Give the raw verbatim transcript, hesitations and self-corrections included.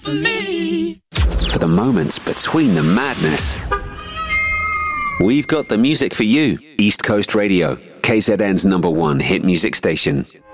for me. For the moments between the madness. We've got the music for you. East Coast Radio, K Z N's number one hit music station.